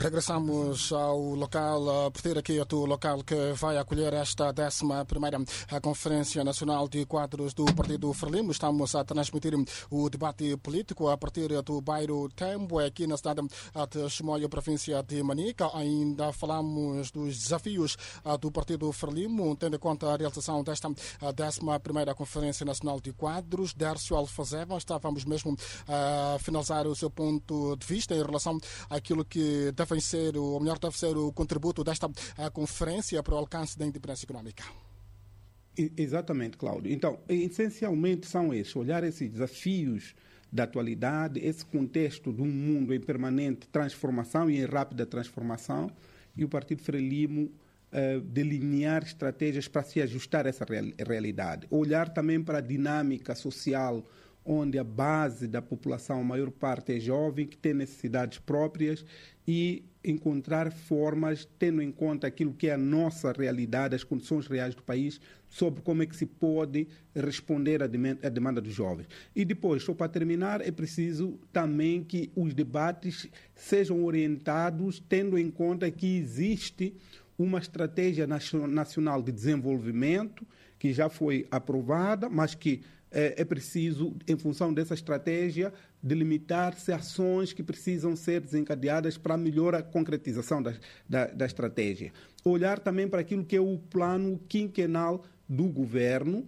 Regressamos ao local, por ter aqui o local que vai acolher esta 11ª Conferência Nacional de Quadros do Partido Frelimo. Estamos a transmitir o debate político a partir do bairro Tembo, aqui na cidade de Chimoio, província de Manica. Ainda falamos dos desafios do Partido Frelimo, tendo em conta a realização desta 11ª Conferência Nacional de Quadros. Dércio Alfazeba, estávamos mesmo a finalizar o seu ponto de vista em relação àquilo que deve ser o contributo desta conferência para o alcance da independência econômica. Exatamente, Cláudio. Então, essencialmente são esses, olhar esses desafios da atualidade, esse contexto de um mundo em permanente transformação e em rápida transformação, e o Partido Frelimo delinear estratégias para se ajustar a essa realidade. Olhar também para a dinâmica social, onde a base da população, a maior parte é jovem, que tem necessidades próprias, e encontrar formas, tendo em conta aquilo que é a nossa realidade, as condições reais do país, sobre como é que se pode responder à demanda dos jovens. E depois, só para terminar, é preciso também que os debates sejam orientados, tendo em conta que existe uma estratégia nacional de desenvolvimento, que já foi aprovada, mas que é preciso, em função dessa estratégia, delimitar-se ações que precisam ser desencadeadas para melhor a concretização da estratégia. Olhar também para aquilo que é o plano quinquenal do governo,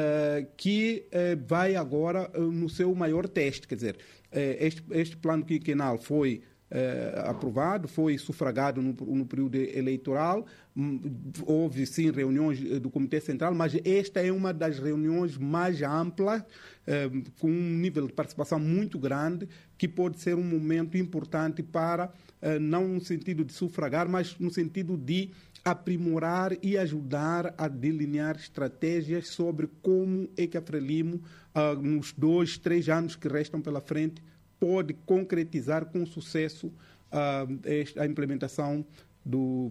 que vai agora no seu maior teste. Quer dizer, este plano quinquenal foi aprovado, foi sufragado no período eleitoral, houve sim reuniões do Comitê Central, mas esta é uma das reuniões mais amplas, com um nível de participação muito grande, que pode ser um momento importante para, não no sentido de sufragar, mas no sentido de aprimorar e ajudar a delinear estratégias sobre como é que a Frelimo, nos 2-3 anos que restam pela frente, pode concretizar com sucesso a implementação do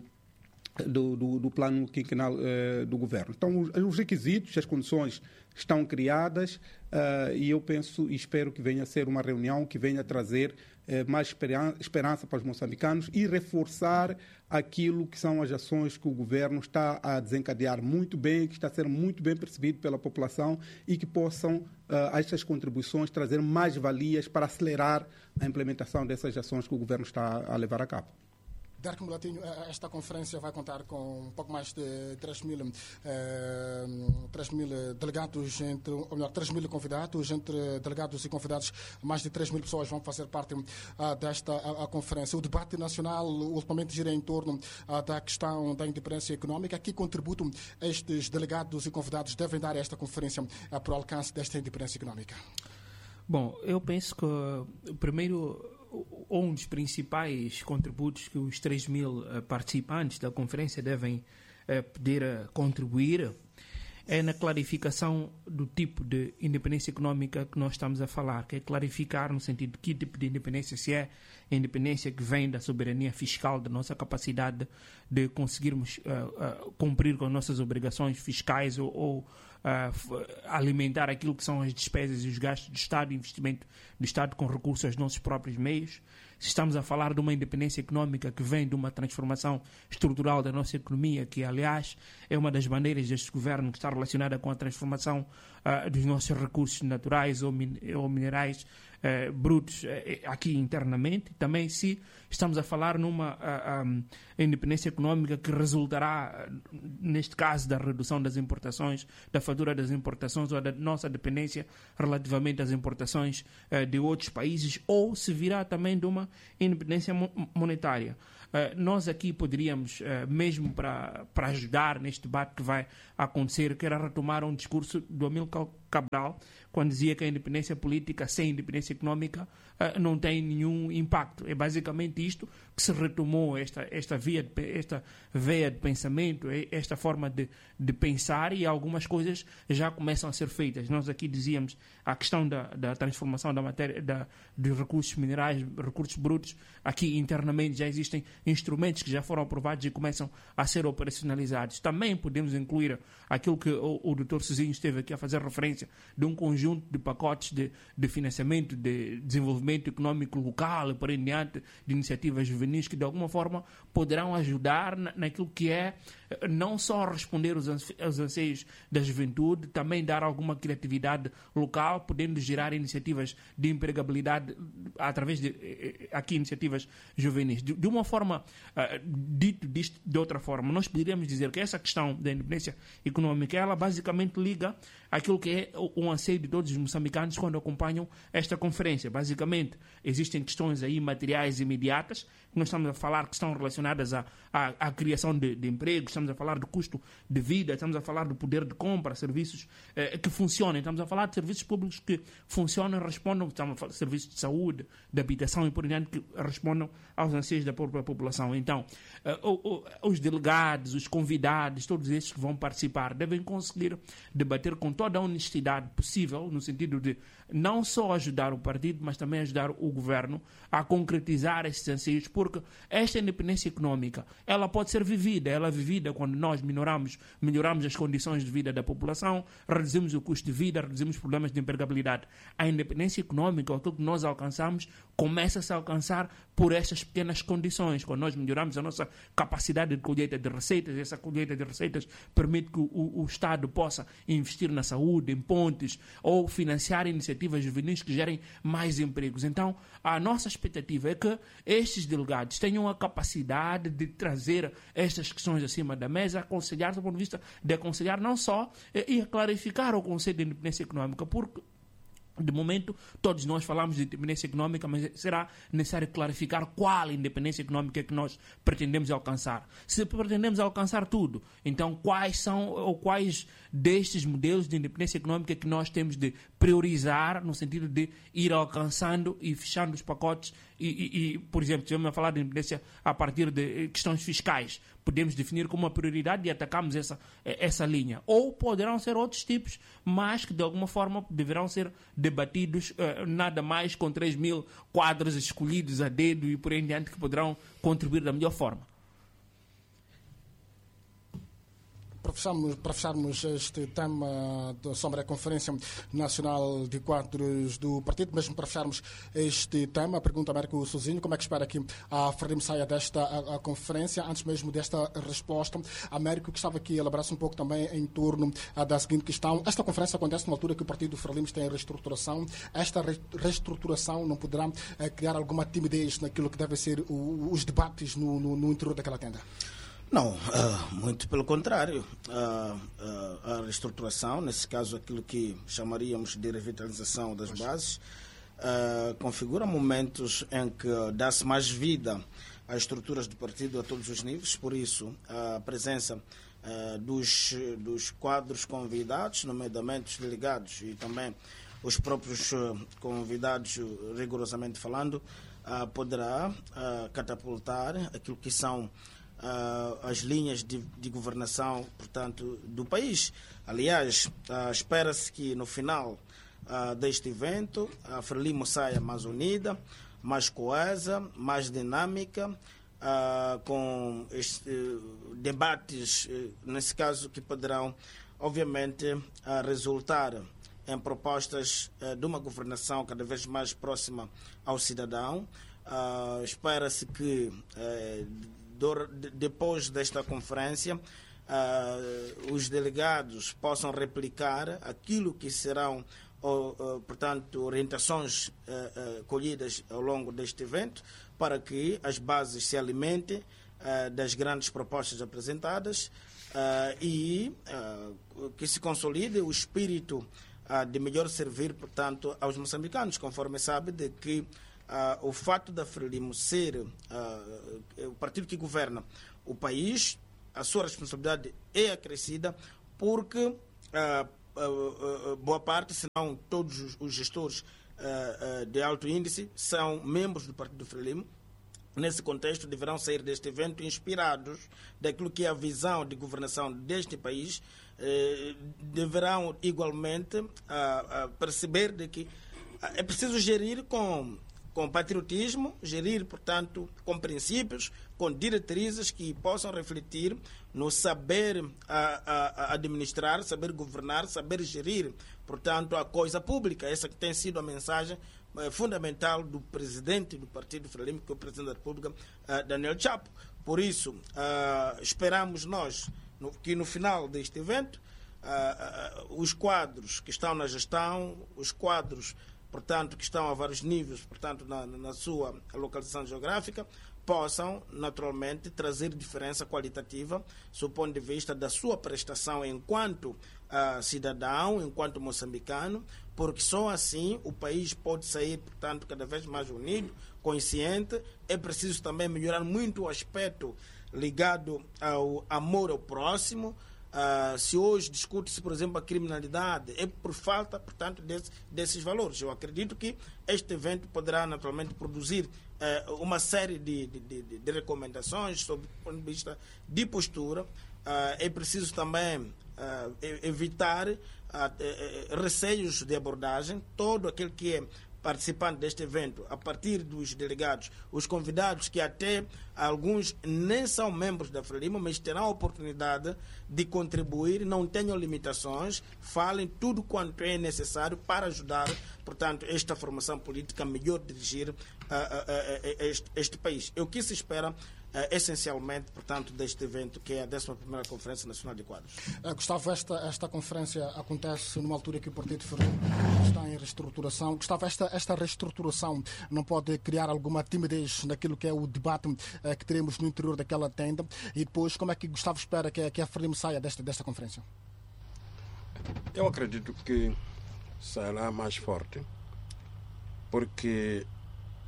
plano quinquenal do governo. Então, os requisitos, as condições estão criadas, e eu penso e espero que venha a ser uma reunião que venha a trazer mais esperança para os moçambicanos e reforçar aquilo que são as ações que o governo está a desencadear muito bem, que está a ser muito bem percebido pela população, e que possam estas contribuições trazer mais valias para acelerar a implementação dessas ações que o governo está a levar a cabo. Derek Mulatinho, esta conferência vai contar com um pouco mais de 3 mil delegados, 3 mil convidados, entre delegados e convidados, mais de 3 mil pessoas vão fazer parte desta conferência. O debate nacional ultimamente gira em torno da questão da independência econômica. Que contributo estes delegados e convidados devem dar a esta conferência para o alcance desta independência econômica? Bom, eu penso que primeiro, um dos principais contributos que os 3 mil participantes da conferência devem poder contribuir é na clarificação do tipo de independência econômica que nós estamos a falar, que é clarificar no sentido de que tipo de independência, se é a independência que vem da soberania fiscal, da nossa capacidade de conseguirmos cumprir com as nossas obrigações fiscais ou alimentar aquilo que são as despesas e os gastos do Estado, investimento do Estado com recursos aos nossos próprios meios. Se estamos a falar de uma independência econômica que vem de uma transformação estrutural da nossa economia, que, aliás, é uma das bandeiras deste governo, que está relacionada com a transformação dos nossos recursos naturais ou minerais brutos aqui internamente. Também, se estamos a falar numa independência econômica que resultará, neste caso, da redução das importações, da fatura das importações ou da nossa dependência relativamente às importações de outros países, ou se virá também de uma independência monetária. Nós aqui poderíamos, mesmo para ajudar neste debate que vai acontecer, quero retomar um discurso do Amílcar Cabral, quando dizia que a independência política sem independência econômica não tem nenhum impacto. É basicamente isto que se retomou, esta veia de pensamento, esta forma de pensar, e algumas coisas já começam a ser feitas. Nós aqui dizíamos a questão da transformação da matéria, dos recursos minerais, recursos brutos. Aqui internamente já existem instrumentos que já foram aprovados e começam a ser operacionalizados. Também podemos incluir aquilo que o Dr. Sozinho esteve aqui a fazer referência de um conjunto de pacotes de financiamento, de desenvolvimento econômico local e por aí diante, de iniciativas juvenis que de alguma forma poderão ajudar naquilo que é não só responder aos anseios da juventude, também dar alguma criatividade local, podendo gerar iniciativas de empregabilidade através de iniciativas juvenis. De uma forma, dito de outra forma, nós poderíamos dizer que essa questão da independência econômica, ela basicamente liga aquilo que é o anseio de todos os moçambicanos quando acompanham esta conferência. Basicamente, existem questões aí materiais imediatas, que nós estamos a falar que estão relacionadas à criação de empregos, estamos a falar do custo de vida, estamos a falar do poder de compra, serviços que funcionem, estamos a falar de serviços públicos que funcionam, respondam, estamos a falar de serviços de saúde, de habitação e por diante, que respondam aos anseios da própria população. Então, os delegados, os convidados, todos esses que vão participar, devem conseguir debater com toda a honestidade possível, no sentido de não só ajudar o partido, mas também ajudar o governo a concretizar esses anseios, porque esta independência econômica, ela pode ser vivida, ela é vivida quando nós melhoramos as condições de vida da população, reduzimos o custo de vida, reduzimos problemas de empregabilidade. A independência econômica, aquilo que nós alcançamos, começa-se a alcançar por estas pequenas condições. Quando nós melhoramos a nossa capacidade de colheita de receitas, essa colheita de receitas permite que o Estado possa investir na saúde, em pontes, ou financiar iniciativas juvenis que gerem mais empregos. Então, a nossa expectativa é que estes delegados tenham a capacidade de trazer estas questões acima da mesa, aconselhar do ponto de vista de aconselhar não só e clarificar o conceito de independência econômica, porque de momento, todos nós falamos de independência econômica, mas será necessário clarificar qual independência econômica que nós pretendemos alcançar. Se pretendemos alcançar tudo, então quais são ou quais destes modelos de independência econômica que nós temos de priorizar no sentido de ir alcançando e fechando os pacotes e por exemplo, se vamos falar de independência a partir de questões fiscais, podemos definir como uma prioridade e atacamos essa linha. Ou poderão ser outros tipos, mas que de alguma forma deverão ser debatidos, nada mais com 3.000 quadros escolhidos a dedo e por aí em diante que poderão contribuir da melhor forma. Para fecharmos este tema sobre a Conferência Nacional de Quadros do Partido, mesmo para fecharmos este tema, pergunta a Américo Sozinho, como é que espera que a Frelimo saia desta conferência? Antes mesmo desta resposta, Américo, que estava aqui, elaborasse um pouco também em torno da seguinte questão. Esta conferência acontece numa altura que o Partido Frelimo tem reestruturação. Esta reestruturação não poderá criar alguma timidez naquilo que devem ser os debates no interior daquela tenda? Não, muito pelo contrário. A reestruturação, nesse caso aquilo que chamaríamos de revitalização das bases, configura momentos em que dá-se mais vida às estruturas do partido a todos os níveis, por isso a presença dos quadros convidados, nomeadamente os delegados e também os próprios convidados, rigorosamente falando, poderá catapultar aquilo que são as linhas de governação, portanto, do país. Aliás, espera-se que no final deste evento a Frelimo saia mais unida, mais coesa, mais dinâmica, com debates, nesse caso, que poderão, obviamente, resultar em propostas de uma governação cada vez mais próxima ao cidadão. Espera-se que depois desta conferência, os delegados possam replicar aquilo que serão, portanto, orientações colhidas ao longo deste evento, para que as bases se alimentem das grandes propostas apresentadas e que se consolide o espírito de melhor servir, portanto, aos moçambicanos, conforme sabe de que o fato da Frelimo ser o partido que governa o país, a sua responsabilidade é acrescida, porque boa parte, se não todos os gestores de alto índice, são membros do partido Frelimo. Nesse contexto, deverão sair deste evento inspirados daquilo que é a visão de governação deste país, deverão igualmente perceber de que é preciso gerir com com patriotismo, gerir, portanto, com princípios, com diretrizes que possam refletir no saber administrar, saber governar, saber gerir, portanto, a coisa pública. Essa que tem sido a mensagem fundamental do presidente do Partido Frelimo, que é o presidente da República, Daniel Chapo. Por isso, esperamos nós que no final deste evento, os quadros que estão na gestão, os quadros, portanto, que estão a vários níveis, portanto, na sua localização geográfica, possam, naturalmente, trazer diferença qualitativa, do ponto de vista da sua prestação enquanto cidadão, enquanto moçambicano, porque só assim o país pode sair, portanto, cada vez mais unido, consciente. É preciso também melhorar muito o aspecto ligado ao amor ao próximo. Se hoje discute-se, por exemplo, a criminalidade, é por falta, portanto, desses valores. Eu acredito que este evento poderá, naturalmente, produzir uma série de recomendações sob o ponto de vista de postura. É preciso também evitar receios de abordagem. Todo aquele que é participante deste evento, a partir dos delegados, os convidados, que até alguns nem são membros da Frelimo, mas terão a oportunidade de contribuir, não tenham limitações, falem tudo quanto é necessário para ajudar, portanto, esta formação política a melhor dirigir este país. É o que se espera essencialmente, portanto, deste evento, que é a 11ª Conferência Nacional de Quadros. Gustavo, esta conferência acontece numa altura que o Partido Frelimo está em reestruturação. Gustavo, esta reestruturação não pode criar alguma timidez naquilo que é o debate que teremos no interior daquela tenda? E depois, como é que Gustavo espera que a Frelimo saia desta conferência? Eu acredito que sairá mais forte, porque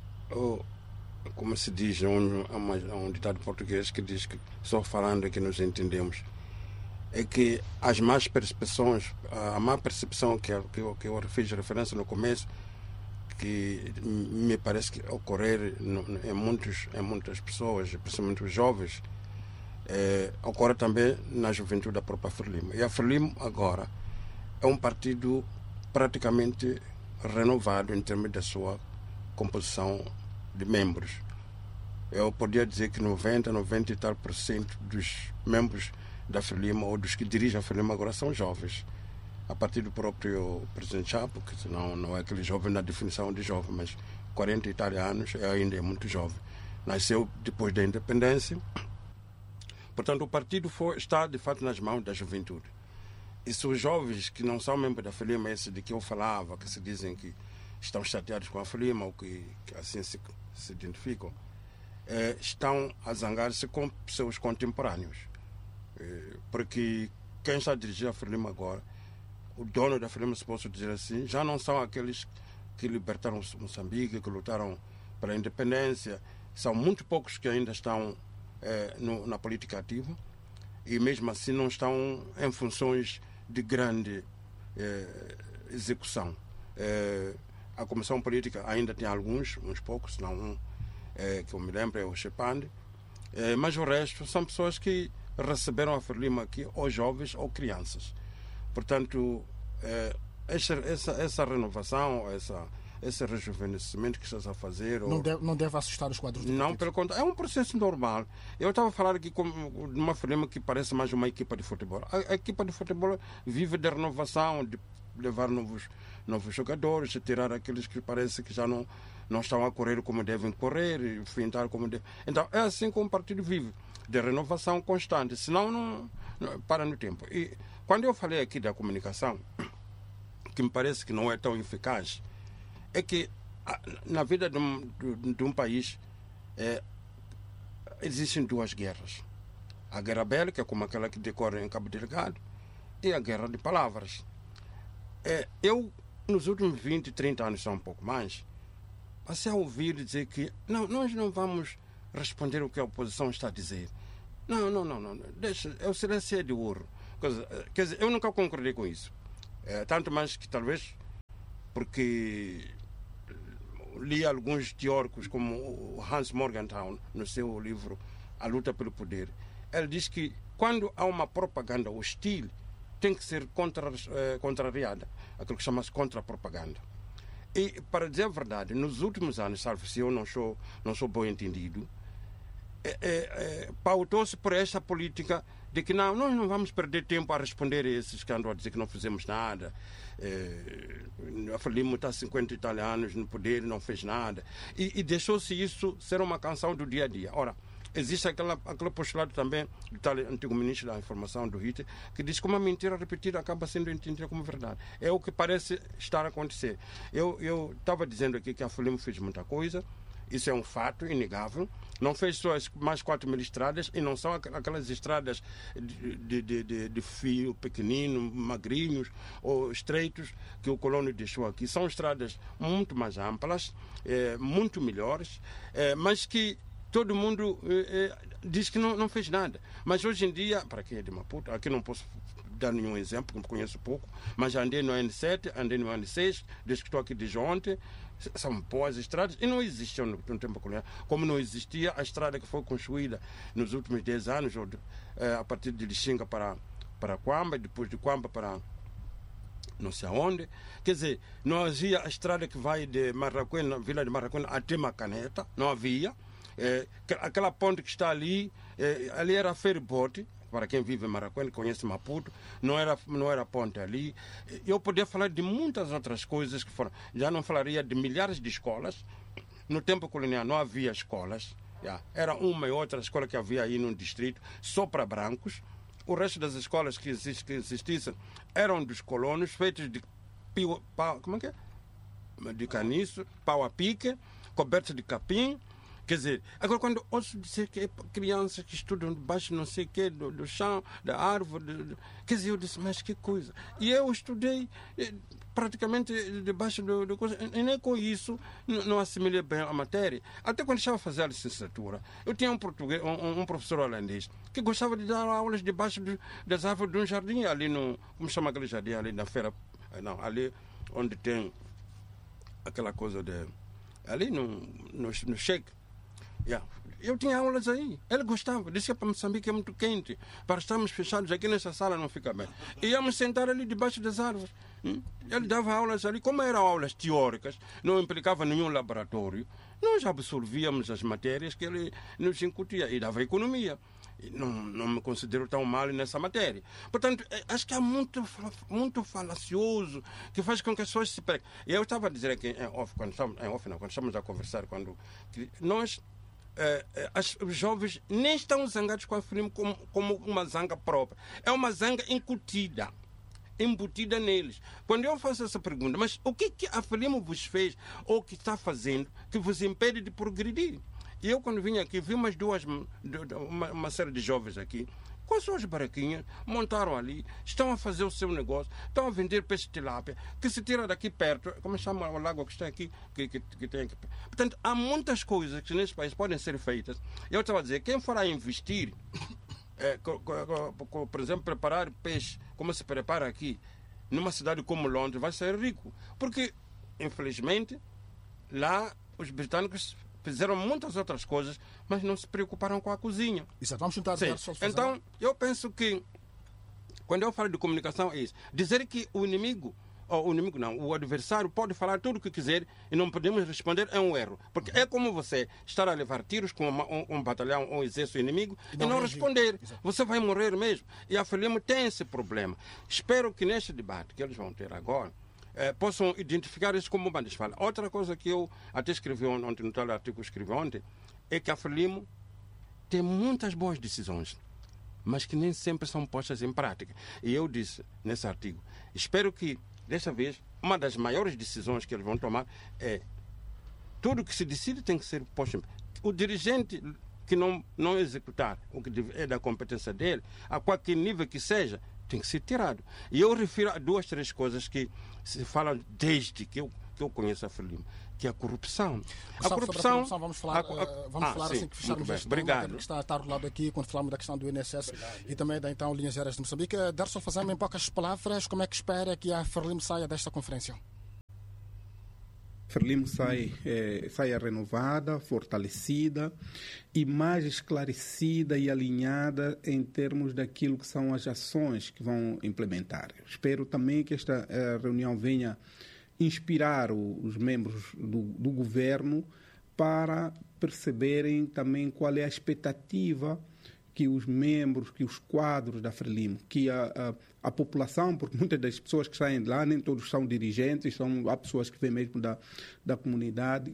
como se diz, há um ditado português que diz que só falando é que nos entendemos. É que as más percepções, a má percepção que eu fiz referência no começo, que me parece que ocorrer em muitas pessoas, principalmente os jovens, ocorre também na juventude da própria Frelimo. E a Frelimo agora é um partido praticamente renovado em termos da sua composição de membros. Eu podia dizer que 90 e tal % dos membros da Frelimo, ou dos que dirigem a Frelimo agora, são jovens. A partir do próprio presidente Chapo, que não é aquele jovem na definição de jovem, mas 40 e tal anos, ainda é muito jovem. Nasceu depois da independência. Portanto, o partido está, de fato, nas mãos da juventude. E se os jovens que não são membros da Frelimo, esse de que eu falava, que se dizem que estão chateados com a Frelimo, ou que assim se identificam, estão a zangar-se com seus contemporâneos. Porque quem está a dirigir a Frelimo agora, o dono da Frelimo, se posso dizer assim, já não são aqueles que libertaram Moçambique, que lutaram pela independência. São muito poucos que ainda estão na política ativa, e mesmo assim não estão em funções de grande execução. A Comissão Política ainda tem uns poucos, se não um, que eu me lembro, é o Chepande, mas o resto são pessoas que receberam a Frelimo aqui, ou jovens ou crianças. Portanto, essa renovação, esse rejuvenescimento que estás a fazer... Não deve assustar os quadros do Não, partido. pelo contrário, é um processo normal. Eu estava a falar aqui de uma Frelimo que parece mais uma equipa de futebol. A equipa de futebol vive de renovação, de levar novos jogadores, de tirar aqueles que parece que já não estão a correr como devem correr, e fintar como devem... Então, é assim como o partido vive, de renovação constante, senão não para no tempo. E quando eu falei aqui da comunicação, que me parece que não é tão eficaz, é que na vida de um país existem duas guerras. A guerra bélica, como aquela que decorre em Cabo Delgado, e a guerra de palavras. Eu, nos últimos 20, 30 anos, só um pouco mais, passei a ouvir dizer que nós não vamos responder o que a oposição está a dizer. Não. Deixa, o silêncio é de ouro. Quer dizer, eu nunca concordei com isso. Tanto mais que talvez porque li alguns teóricos como o Hans Morgenthau, no seu livro A Luta pelo Poder. Ele diz que quando há uma propaganda hostil, tem que ser contrariada, aquilo que chama-se contra-propaganda. E, para dizer a verdade, nos últimos anos, salvo se eu não sou bom entendido, pautou-se por essa política de que nós não vamos perder tempo a responder a esses que andam a dizer que não fizemos nada. A Frelimo está há 50 e tal anos no poder, não fez nada. E deixou-se isso ser uma canção do dia a dia. Ora, existe aquele postulado também do tal antigo ministro da Informação, do Ritter, que diz que uma mentira repetida acaba sendo entendida como verdade. É o que parece estar a acontecer. Eu estava dizendo aqui que a Frelimo fez muita coisa. Isso é um fato inegável. Não fez só as mais 4 mil estradas, e não são aquelas estradas de fio pequenino, magrinhos ou estreitos que o colono deixou aqui. São estradas muito mais amplas, muito melhores, mas que todo mundo diz que não fez nada. Mas hoje em dia, para quem é de Maputo, aqui não posso dar nenhum exemplo, porque conheço pouco, mas já andei no N7, andei no N6, desde que estou aqui desde ontem. São boas estradas e não existiam no tempo colonial, como não existia a estrada que foi construída nos últimos 10 anos, a partir de Lixinga para Quamba, e depois de Quamba para não sei aonde. Quer dizer, não havia a estrada que vai de Marraquena, Vila de Marraquena até Macaneta, não havia. Aquela ponte que está ali, ali era ferry-boat. Para quem vive em Maracuene, conhece Maputo, não era ponte ali. Eu podia falar de muitas outras coisas que foram. Já não falaria de milhares de escolas. No tempo colonial não havia escolas. Era uma e outra escola que havia aí no distrito, só para brancos. O resto das escolas que existissem eram dos colonos, feitos de como é que é? De caniço, pau a pique, cobertos de capim. Quer dizer, agora quando ouço dizer que é crianças que estudam debaixo não sei o quê, do chão, da árvore, quer dizer, eu disse, mas que coisa. E eu estudei praticamente debaixo do coisa, e nem com isso não assimilei bem a matéria. Até quando estava a fazer a licenciatura, eu tinha um professor holandês que gostava de dar aulas debaixo das árvores de um jardim, ali no, como chama aquele jardim, ali na feira, não, ali onde tem aquela coisa ali no Cheque. Eu tinha aulas aí. Ele gostava. Disse que para Moçambique é muito quente. Para estarmos fechados aqui nessa sala não fica bem. E íamos sentar ali debaixo das árvores. Ele dava aulas ali. Como eram aulas teóricas, não implicava nenhum laboratório, nós absorvíamos as matérias que ele nos incutia. E dava economia. E não me considero tão mal nessa matéria. Portanto, acho que é muito falacioso, que faz com que as pessoas se percam. E eu estava a dizer aqui quando estamos a conversar, nós... os jovens nem estão zangados com a Frelimo como uma zanga própria. É uma zanga embutida neles. Quando eu faço essa pergunta, mas o que a Frelimo vos fez ou que está fazendo que vos impede de progredir? E eu, quando vim aqui, vi uma série de jovens aqui com as suas barraquinhas, montaram ali, estão a fazer o seu negócio, estão a vender peixe de tilápia, que se tira daqui perto, como chama o lago que está aqui, que tem aqui. Portanto, há muitas coisas que neste país podem ser feitas. Eu estava a dizer, quem for a investir, por exemplo, preparar peixe, como se prepara aqui, numa cidade como Londres, vai ser rico. Porque, infelizmente, lá os britânicos fizeram muitas outras coisas, mas não se preocuparam com a cozinha. Exato, vamos tentar dar só. Então, eu penso que, quando eu falo de comunicação, é isso. Dizer que o adversário pode falar tudo o que quiser e não podemos responder é um erro. Porque é como você estar a levar tiros com um batalhão ou um exército inimigo e não responder. Exato. Você vai morrer mesmo. E a Frelimo tem esse problema. Espero que neste debate que eles vão ter agora, possam identificar isso como uma desfalha. Outra coisa que eu até escrevi ontem, no tal artigo que escrevi ontem, é que a Frelimo tem muitas boas decisões, mas que nem sempre são postas em prática. E eu disse nesse artigo, espero que, desta vez, uma das maiores decisões que eles vão tomar é tudo que se decide tem que ser posto em prática. O dirigente que não executar o que é da competência dele, a qualquer nível que seja, tem que ser tirado. E eu refiro a 2, 3 coisas que se falam desde que eu conheço a Frelimo, que é a corrupção. A corrupção vamos falar assim que fecharmos este Obrigado. Que está rolado aqui, quando falamos da questão do INSS e também da então Linhas Aéreas de Moçambique. Darson Fazama, em poucas palavras, como é que espera que a Frelimo saia desta conferência? Frelimo saia renovada, fortalecida e mais esclarecida e alinhada em termos daquilo que são as ações que vão implementar. Espero também que esta reunião venha inspirar os membros do governo para perceberem também qual é a expectativa que os membros, que os quadros da Frelimo, que a população, porque muitas das pessoas que saem de lá, nem todos são dirigentes, há pessoas que vêm mesmo da comunidade,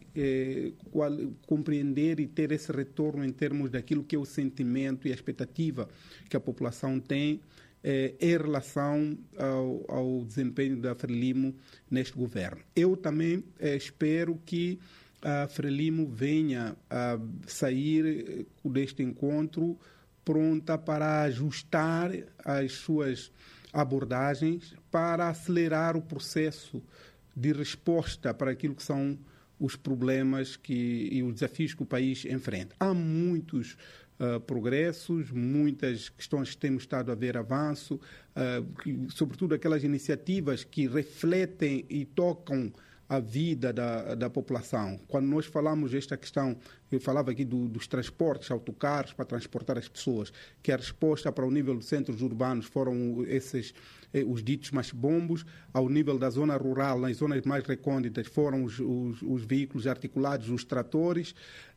compreender e ter esse retorno em termos daquilo que é o sentimento e a expectativa que a população tem em relação ao desempenho da Frelimo neste governo. Eu também espero que a Frelimo venha a sair deste encontro pronta para ajustar as suas abordagens, para acelerar o processo de resposta para aquilo que são os problemas e os desafios que o país enfrenta. Há muitos progressos, muitas questões que temos estado a ver avanço, sobretudo aquelas iniciativas que refletem e tocam a vida da população. Quando nós falamos desta questão, eu falava aqui dos transportes, autocarros para transportar as pessoas, que a resposta para o nível dos centros urbanos foram esses, os ditos mais bombos, ao nível da zona rural, nas zonas mais recônditas, foram os veículos articulados, os tratores,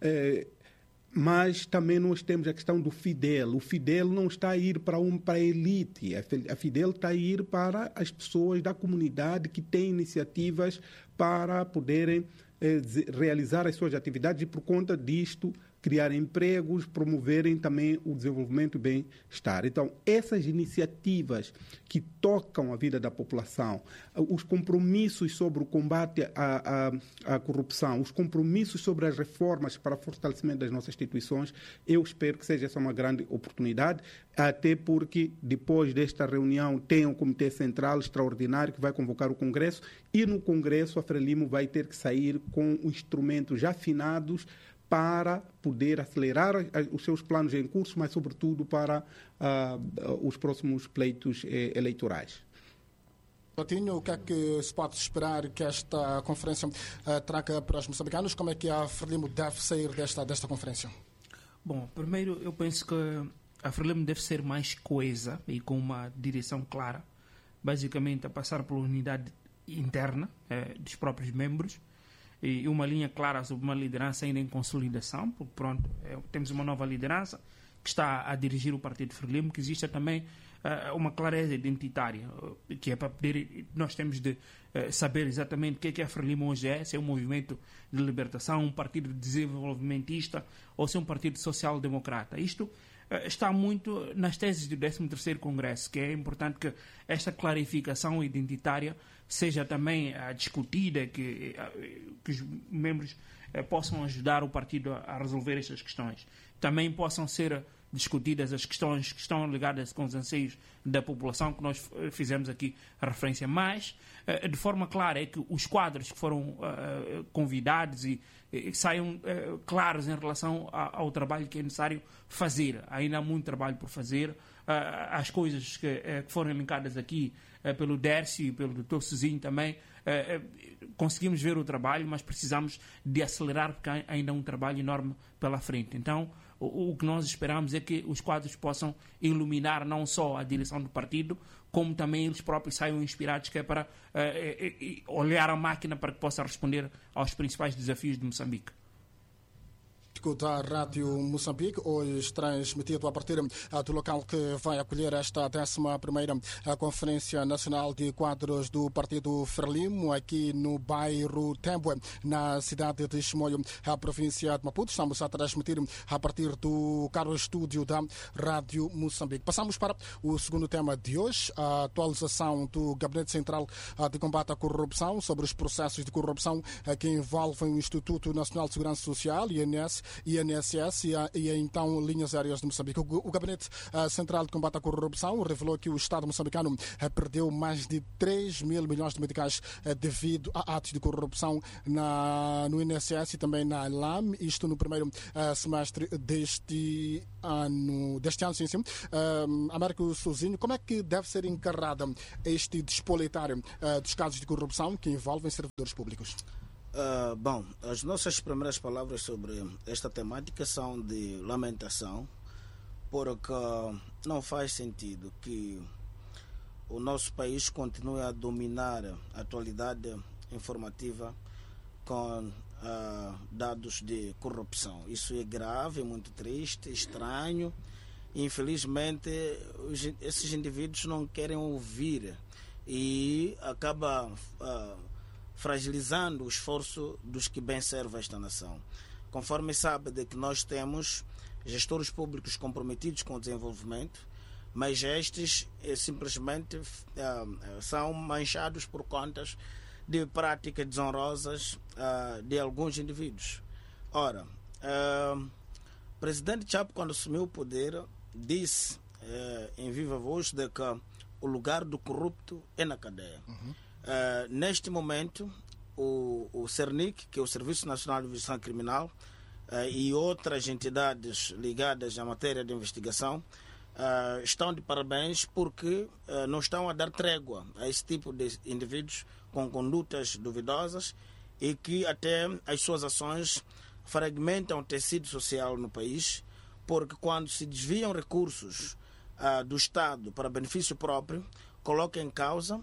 mas também nós temos a questão do Fidel. O Fidel não está a ir para a elite, a Fidel está a ir para as pessoas da comunidade que têm iniciativas para poderem realizar as suas atividades e, por conta disto, criar empregos, promoverem também o desenvolvimento e bem-estar. Então, essas iniciativas que tocam a vida da população, os compromissos sobre o combate à corrupção, os compromissos sobre as reformas para o fortalecimento das nossas instituições, eu espero que seja essa uma grande oportunidade, até porque depois desta reunião tem um comitê central extraordinário que vai convocar o Congresso e no Congresso a Frelimo vai ter que sair com instrumentos já afinados para poder acelerar os seus planos em curso, mas, sobretudo, para os próximos pleitos eleitorais. Coutinho, o que é que se pode esperar que esta conferência traga para os moçambicanos? Como é que a Frelimo deve sair desta conferência? Bom, primeiro eu penso que a Frelimo deve ser mais coesa e com uma direção clara, basicamente a passar pela unidade interna dos próprios membros, e uma linha clara sobre uma liderança ainda em consolidação, porque pronto, temos uma nova liderança que está a dirigir o Partido Frelimo, que exista também uma clareza identitária, que é para poder, nós temos de saber exatamente o que é a Frelimo hoje se é um movimento de libertação, um partido desenvolvimentista ou se é um partido social-democrata. Isto está muito nas teses do 13º Congresso, que é importante que esta clarificação identitária seja também discutida, que os membros possam ajudar o partido a resolver estas questões. Também possam ser discutidas as questões que estão ligadas com os anseios da população, que nós fizemos aqui a referência, mas de forma clara é que os quadros que foram convidados e saiam claros em relação ao trabalho que é necessário fazer. Ainda há muito trabalho por fazer. As coisas que foram elencadas aqui pelo Dércio e pelo Dr. Suzinho também, conseguimos ver o trabalho, mas precisamos de acelerar porque há ainda um trabalho enorme pela frente. Então, o que nós esperamos é que os quadros possam iluminar não só a direção do partido, como também eles próprios saiam inspirados, que é para olhar a máquina para que possa responder aos principais desafios de Moçambique. Escuta a Rádio Moçambique, hoje transmitido a partir do local que vai acolher esta 11ª Conferência Nacional de Quadros do Partido Frelimo, aqui no bairro Tembue, na cidade de Chimoio, a província de Maputo. Estamos a transmitir a partir do caro estúdio da Rádio Moçambique. Passamos para o segundo tema de hoje, a atualização do Gabinete Central de Combate à Corrupção sobre os processos de corrupção que envolvem o Instituto Nacional de Segurança Social, INSS e então linhas aéreas de Moçambique. O Gabinete Central de Combate à Corrupção revelou que o Estado moçambicano perdeu mais de 3 mil milhões de meticais devido a atos de corrupção no INSS e também na LAM, isto no primeiro semestre deste ano, sim. Américo Souzinho, como é que deve ser encarada este despoletário dos casos de corrupção que envolvem servidores públicos? Bom, as nossas primeiras palavras sobre esta temática são de lamentação, porque não faz sentido que o nosso país continue a dominar a atualidade informativa com dados de corrupção. Isso é grave, muito triste, estranho. Infelizmente, esses indivíduos não querem ouvir e acaba fragilizando o esforço dos que bem servem esta nação. Conforme sabe de que nós temos gestores públicos comprometidos com o desenvolvimento, mas estes simplesmente são manchados por contas de práticas desonrosas de alguns indivíduos. Ora, o presidente Chapo, quando assumiu o poder, disse em viva voz de que o lugar do corrupto é na cadeia. Neste momento, o CERNIC, que é o Serviço Nacional de Investigação Criminal, e outras entidades ligadas à matéria de investigação, estão de parabéns porque não estão a dar trégua a esse tipo de indivíduos com condutas duvidosas e que até as suas ações fragmentam o tecido social no país, porque quando se desviam recursos do Estado para benefício próprio, coloca em causa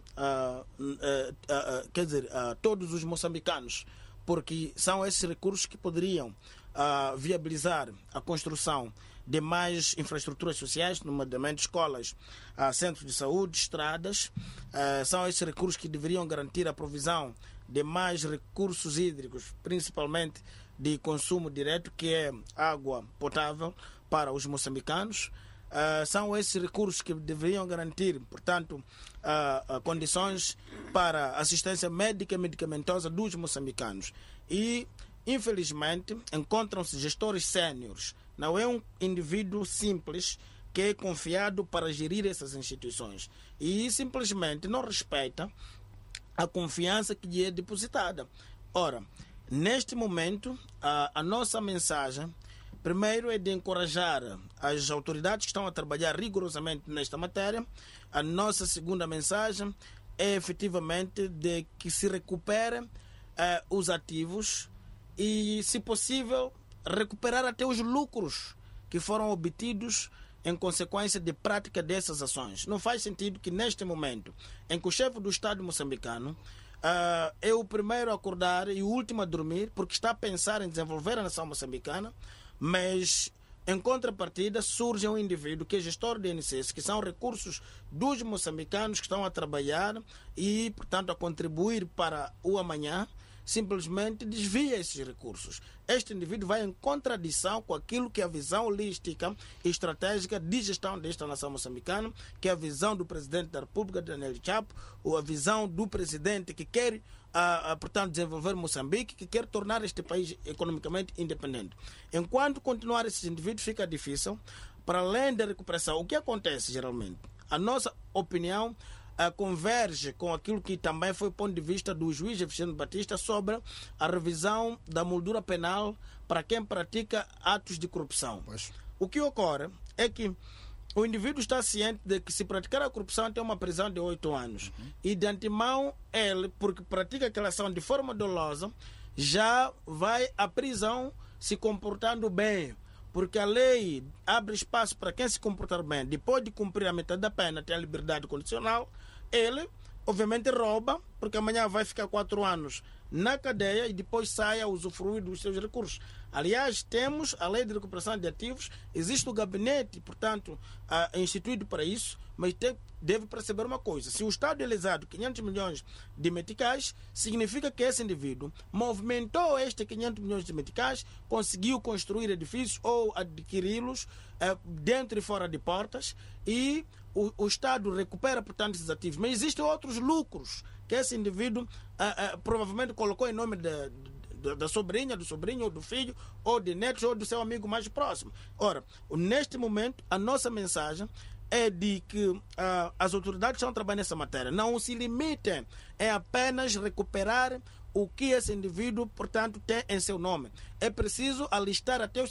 todos os moçambicanos, porque são esses recursos que poderiam viabilizar a construção de mais infraestruturas sociais, nomeadamente escolas, centros de saúde, estradas. São esses recursos que deveriam garantir a provisão de mais recursos hídricos, principalmente de consumo direto, que é água potável para os moçambicanos. São esses recursos que deveriam garantir, portanto, condições para assistência médica e medicamentosa dos moçambicanos. E, infelizmente, encontram-se gestores séniores. Não é um indivíduo simples que é confiado para gerir essas instituições. E simplesmente não respeita a confiança que lhe é depositada. Ora, neste momento, a nossa mensagem, primeiro, é de encorajar as autoridades que estão a trabalhar rigorosamente nesta matéria. A nossa segunda mensagem é efetivamente de que se recuperem os ativos e, se possível, recuperar até os lucros que foram obtidos em consequência de prática dessas ações. Não faz sentido que, neste momento em que o chefe do Estado moçambicano é o primeiro a acordar e o último a dormir, porque está a pensar em desenvolver a nação moçambicana, mas em contrapartida surge um indivíduo que é gestor de INSS, que são recursos dos moçambicanos que estão a trabalhar e, portanto, a contribuir para o amanhã, simplesmente desvia esses recursos. Este indivíduo vai em contradição com aquilo que é a visão holística e estratégica de gestão desta nação moçambicana, que é a visão do presidente da República, Daniel Chapo, ou a visão do presidente que quer, portanto, desenvolver Moçambique, que quer tornar este país economicamente independente. Enquanto continuar esses indivíduos, fica difícil, para além da recuperação. O que acontece, geralmente? A nossa opinião converge com aquilo que também foi o ponto de vista do juiz Eficiente Batista sobre a revisão da moldura penal para quem pratica atos de corrupção. Pois. O que ocorre é que o indivíduo está ciente de que, se praticar a corrupção, tem uma prisão de 8 anos. E de antemão, ele, porque pratica aquela ação de forma dolosa, já vai à prisão se comportando bem. Porque a lei abre espaço para quem se comportar bem. Depois de cumprir a metade da pena, tem a liberdade condicional. Ele, obviamente, rouba, porque amanhã vai ficar 4 anos na cadeia e depois sai a usufruir dos seus recursos. Aliás, temos a lei de recuperação de ativos, existe o gabinete, portanto, instituído para isso, mas deve perceber uma coisa: se o Estado é lesado 500 milhões de meticais, significa que esse indivíduo movimentou estes 500 milhões de meticais, conseguiu construir edifícios ou adquiri-los dentro e fora de portas, e o Estado recupera, portanto, esses ativos. Mas existem outros lucros que esse indivíduo provavelmente colocou em nome da sobrinha, do sobrinho, ou do filho, ou de netos, ou do seu amigo mais próximo. Ora, neste momento, a nossa mensagem é de que as autoridades que estão trabalhando nessa matéria não se limitem em apenas recuperar o que esse indivíduo, portanto, tem em seu nome. É preciso alistar até os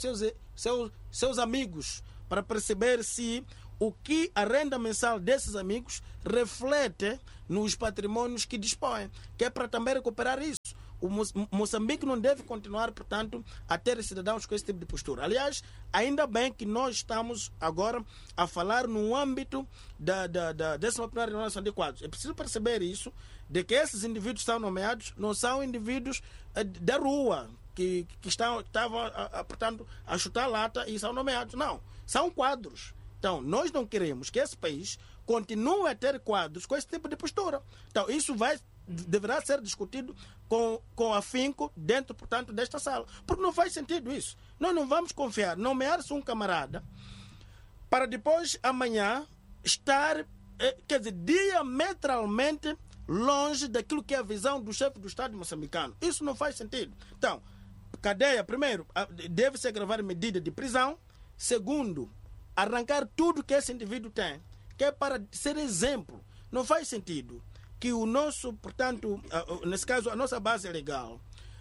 seus amigos para perceber se o que a renda mensal desses amigos reflete nos patrimônios que dispõem, que é para também recuperar isso. Moçambique não deve continuar, portanto, a ter cidadãos com esse tipo de postura. Aliás, ainda bem que nós estamos agora a falar no âmbito da 11ª Renovação de Quadros. É preciso perceber isso, de que esses indivíduos que estão nomeados não são indivíduos da rua, que estavam, portanto, a chutar lata e são nomeados. Não, são quadros. Então, nós não queremos que esse país continue a ter quadros com esse tipo de postura. Então, isso deverá ser discutido com afinco dentro, portanto, desta sala. Porque não faz sentido isso. Nós não vamos confiar, nomear-se um camarada para depois, amanhã, estar, quer dizer, diametralmente longe daquilo que é a visão do chefe do Estado moçambicano. Isso não faz sentido. Então, cadeia, primeiro, deve-se agravar medida de prisão. Segundo, arrancar tudo que esse indivíduo tem, que é para ser exemplo. Não faz sentido que o nosso, portanto, nesse caso, a nossa base legal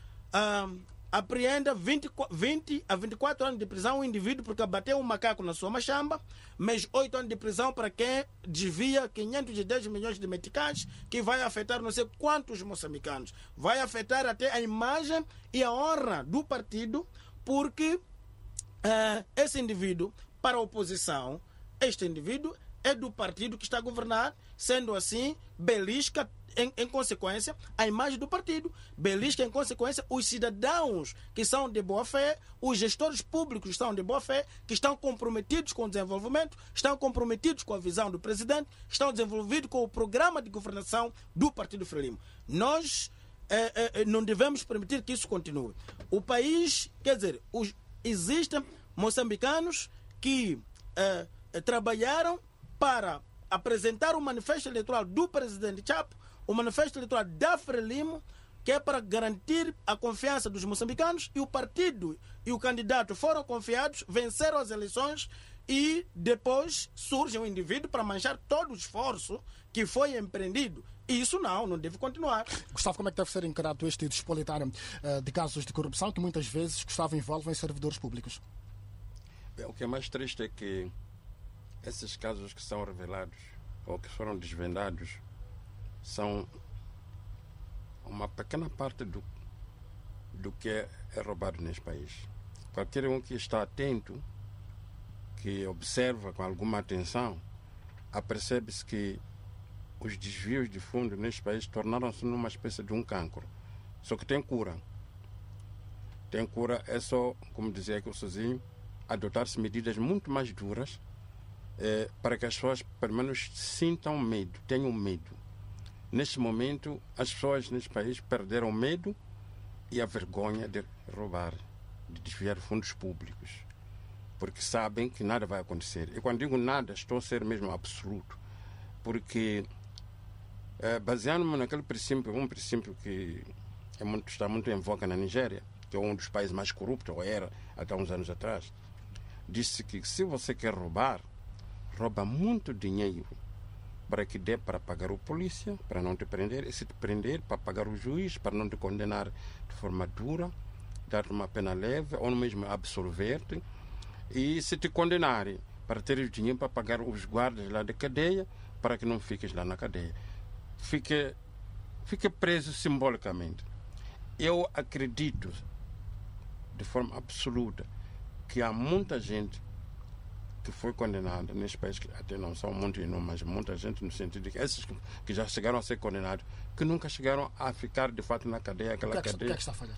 apreenda 20 a 24 anos de prisão um indivíduo porque abateu um macaco na sua machamba, mas 8 anos de prisão para quem desvia 510 milhões de meticais, que vai afetar não sei quantos moçambicanos. Vai afetar até a imagem e a honra do partido, porque esse indivíduo, para a oposição, este indivíduo é do partido que está a governar, sendo assim, belisca em consequência a imagem do partido, belisca em consequência os cidadãos que são de boa fé, os gestores públicos que são de boa fé, que estão comprometidos com o desenvolvimento, estão comprometidos com a visão do presidente, estão desenvolvidos com o programa de governação do Partido Frelimo. Nós não devemos permitir que isso continue. O país, quer dizer, existem moçambicanos que trabalharam para apresentar o manifesto eleitoral do presidente Chapo, o manifesto eleitoral da Frelimo, que é para garantir a confiança dos moçambicanos, e o partido e o candidato foram confiados, venceram as eleições e depois surge um indivíduo para manchar todo o esforço que foi empreendido. E isso não deve continuar. Gustavo, como é que deve ser encarado este despolitário de casos de corrupção que muitas vezes, Gustavo, envolvem servidores públicos? Bem, o que é mais triste é que esses casos que são revelados ou que foram desvendados são uma pequena parte do que é roubado neste país. Qualquer um que está atento, que observa com alguma atenção, apercebe-se que os desvios de fundo neste país tornaram-se numa espécie de um cancro. Só que tem cura. Tem cura, é só, como dizia aqui o Sozinho, adotar-se medidas muito mais duras para que as pessoas, pelo menos, sintam medo, tenham medo. Neste momento, as pessoas neste país perderam o medo e a vergonha de roubar, de desviar fundos públicos, porque sabem que nada vai acontecer. E quando digo nada, estou a ser mesmo absoluto, porque baseando-me naquele princípio, um princípio que está muito em voga na Nigéria, que é um dos países mais corruptos, ou era até uns anos atrás, disse que se você quer roubar, rouba muito dinheiro para que dê para pagar o polícia, para não te prender, e se te prender, para pagar o juiz, para não te condenar de forma dura, dar-te uma pena leve, ou mesmo absolver-te, e se te condenarem, para ter o dinheiro para pagar os guardas lá da cadeia, para que não fiques lá na cadeia. Fique preso simbolicamente. Eu acredito, de forma absoluta, que há muita gente que foi condenada neste país, que até não são muito, mas muita gente, no sentido de que esses que já chegaram a ser condenados, que nunca chegaram a ficar de fato na cadeia, aquela cadeia. O que é que está a falhar?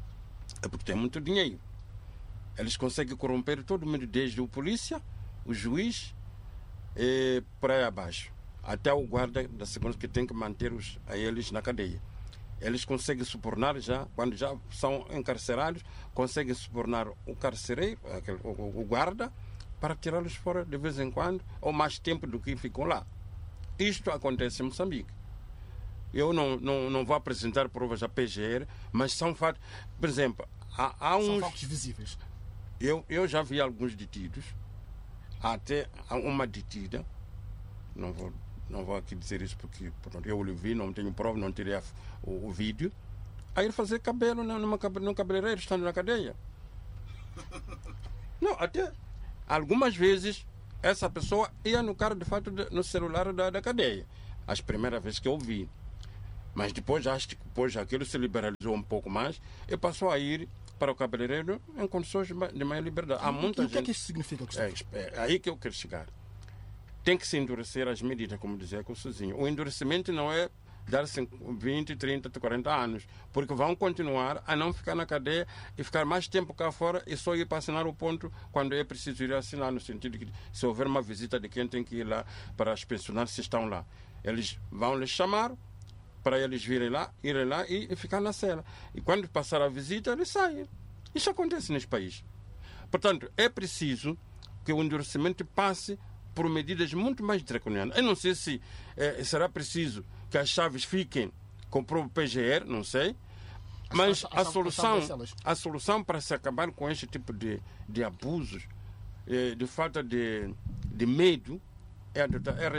É porque tem muito dinheiro. Eles conseguem corromper todo mundo, desde o polícia, o juiz, e por aí abaixo, até o guarda da segurança que tem que manter eles na cadeia. Eles conseguem subornar já, quando já são encarcerados, conseguem subornar o carcereiro, o guarda, para tirá-los fora de vez em quando, ou mais tempo do que ficam lá. Isto acontece em Moçambique. Eu não vou apresentar provas à PGR, mas são fatos. Por exemplo, há uns. São fatos visíveis. Eu já vi alguns detidos, até uma detida, não vou aqui dizer isso porque eu o vi, não tenho prova, não tirei o vídeo, a ir fazer cabelo no cabeleireiro, estando na cadeia. Não, até algumas vezes essa pessoa ia no carro, de fato, no celular da cadeia. As primeiras vezes que eu vi. Mas depois, acho que depois aquilo se liberalizou um pouco mais e passou a ir para o cabeleireiro em condições de maior liberdade. Há muita O gente... que é que isso significa, Gustavo? É aí que eu quero chegar. Tem que se endurecer as medidas, como dizia com o Sozinho. O endurecimento não é dar 20, 30, 40 anos, porque vão continuar a não ficar na cadeia e ficar mais tempo cá fora e só ir para assinar o ponto quando é preciso ir assinar, no sentido que se houver uma visita de quem tem que ir lá para inspecionar se estão lá. Eles vão lhes chamar para eles irem lá e ficar na cela. E quando passar a visita, eles saem. Isso acontece neste país. Portanto, é preciso que o endurecimento passe por medidas muito mais draconianas. Eu não sei se será preciso que as chaves fiquem com o próprio PGR, não sei. Mas a solução para se acabar com este tipo de abusos, de falta de medo, é